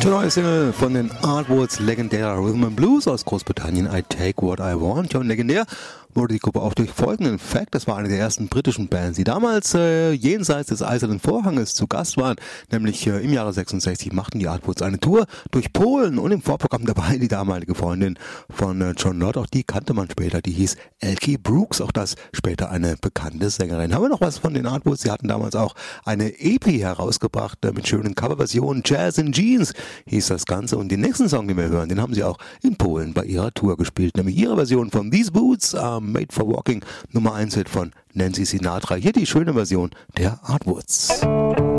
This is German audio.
Die neue Single von den Artwoods, legendärer Rhythm and Blues aus Großbritannien, I Take What I Want. Ja, und legendär wurde die Gruppe auch durch folgenden Fact. Das war eine der ersten britischen Bands, die damals jenseits des Eisernen Vorhanges zu Gast waren. Nämlich im Jahre 66 machten die Artwoods eine Tour durch Polen und im Vorprogramm dabei die damalige Freundin von John Lott. Auch die kannte man später, die hieß Elkie Brooks. Auch das später eine bekannte Sängerin. Haben wir noch was von den Artwoods? Sie hatten damals auch eine EP herausgebracht mit schönen Coverversionen. Jazz in Jeans hieß das Ganze. Und den nächsten Song, den wir hören, den haben sie auch in Polen bei ihrer Tour gespielt. Nämlich ihre Version von These Boots Made for Walking, Nummer 1 Hit von Nancy Sinatra. Hier die schöne Version der Artwoods.